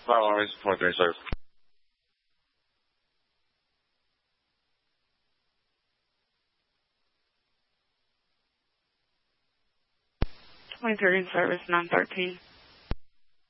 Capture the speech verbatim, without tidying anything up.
five one Racer twenty-three service. twenty-three in service, nine thirteen.